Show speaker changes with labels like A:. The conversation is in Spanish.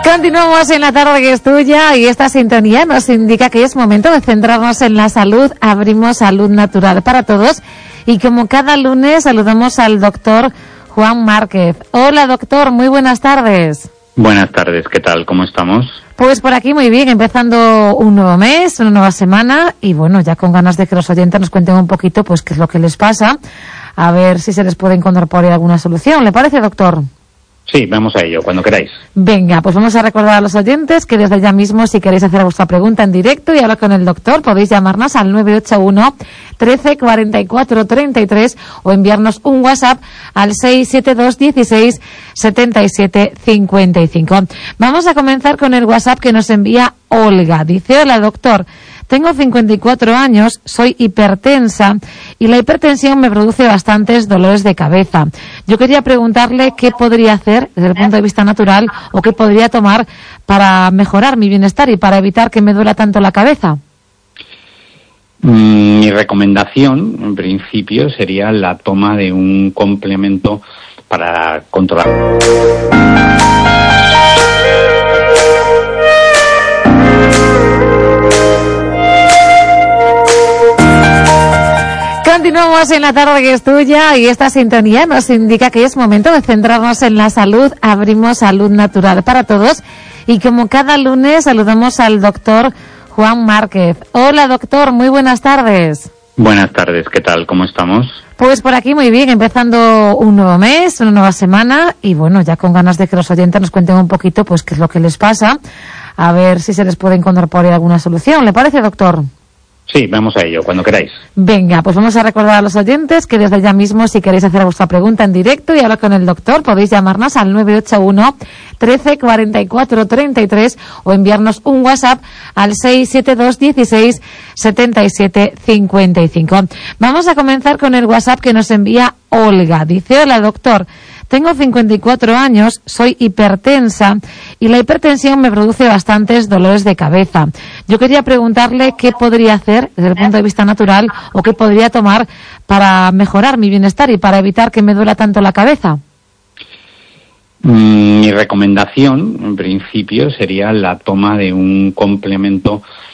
A: Continuamos en la tarde que es tuya y esta sintonía nos indica que es momento de centrarnos en la salud. Abrimos Salud Natural para Todos y como cada lunes saludamos al doctor Juan Márquez. Hola doctor, muy buenas tardes.
B: Buenas tardes, ¿qué tal? ¿Cómo estamos?
A: Pues por aquí muy bien, empezando un nuevo mes, una nueva semana y bueno, ya con ganas de que los oyentes nos cuenten un poquito pues qué es lo que les pasa, a ver si se les puede encontrar por ahí alguna solución. ¿Le parece, doctor?
B: Sí, vamos a ello, cuando queráis.
A: Venga, pues vamos a recordar a los oyentes que desde ya mismo, si queréis hacer vuestra pregunta en directo y hablar con el doctor, podéis llamarnos al 981 13 44 33 o enviarnos un WhatsApp al 672 16 77 55. Vamos a comenzar con el WhatsApp que nos envía Olga. Dice: hola doctor, tengo 54 años, soy hipertensa y la hipertensión me produce bastantes dolores de cabeza. Yo quería preguntarle qué podría hacer desde el punto de vista natural o qué podría tomar para mejorar mi bienestar y para evitar que me duela tanto la cabeza.
B: Mi recomendación, en principio, sería la toma de un complemento para controlar.
A: Continuamos en la tarde que es tuya y esta sintonía nos indica que es momento de centrarnos en la salud. Abrimos Salud Natural para Todos y como cada lunes saludamos al doctor Juan Márquez. Hola doctor, muy buenas tardes.
B: Buenas tardes, ¿qué tal? ¿Cómo estamos?
A: Pues por aquí muy bien, empezando un nuevo mes, una nueva semana y bueno, ya con ganas de que los oyentes nos cuenten un poquito pues qué es lo que les pasa, a ver si se les puede encontrar por ahí alguna solución. ¿Le parece, doctor?
B: Sí, vamos a ello, cuando queráis.
A: Venga, pues vamos a recordar a los oyentes que desde ya mismo, si queréis hacer vuestra pregunta en directo y hablar con el doctor, podéis llamarnos al 981 13 44 33 o enviarnos un WhatsApp al 672 16 77 55. Vamos a comenzar con el WhatsApp que nos envía Olga. Dice: hola doctor, tengo 54 años, soy hipertensa y la hipertensión me produce bastantes dolores de cabeza. Yo quería preguntarle qué podría hacer desde el punto de vista natural o qué podría tomar para mejorar mi bienestar y para evitar que me duela tanto la cabeza.
B: Mi recomendación, en principio, sería la toma de un complemento